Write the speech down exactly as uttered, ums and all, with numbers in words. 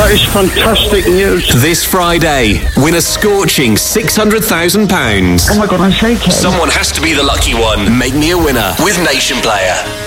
That is fantastic news. This Friday, win a scorching six hundred thousand pounds. Oh my God, I'm shaking. Someone has to be the lucky one. Make me a winner with Nation Player.